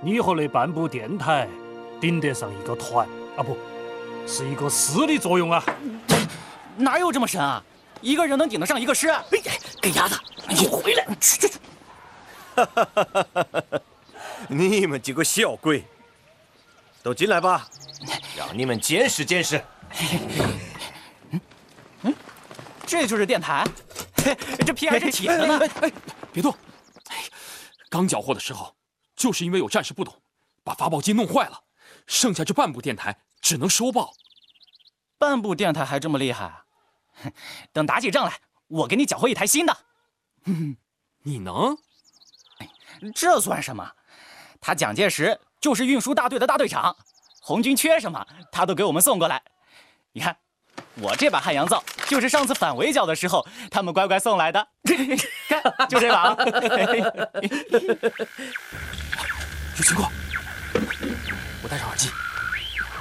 你和那半部电台顶得上一个团啊，不是一个师的作用啊！ 哪有这么神啊？一个人能顶得上一个师？哎，给鸭子，你回来！去！ 你们几个小鬼，都进来吧，让你们见识见识。 这就是电台，这皮还是铁的呢。 哎，别动！刚缴获的时候，就是因为有战士不懂，把发报机弄坏了，剩下这半部电台只能收报。 半部电台还这么厉害？等打起仗来，我给你缴获一台新的。 你能？ 这算什么？他蒋介石就是运输大队的大队长，红军缺什么他都给我们送过来。你看，我这把汉阳造就是上次反围剿的时候他们乖乖送来的。看，就这把。 有情况，我戴上耳机。